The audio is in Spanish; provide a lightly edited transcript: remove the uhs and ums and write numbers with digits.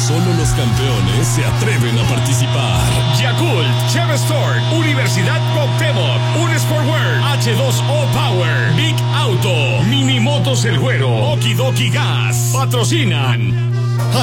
solo los campeones se atreven a participar. Yakult, Cheve Store, Universidad Cuauhtémoc, Unesport World, H2O Power, Big Auto, Minimotos El Güero, Okidoki Gas, patrocinan